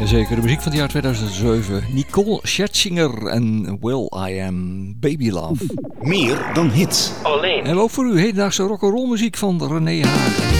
Jazeker, de muziek van het jaar 2007. Nicole Scherzinger en Will I Am, Baby Love. Meer dan hits. Alleen. En ook voor u hedendaagse rock'n'roll muziek van René Hagen.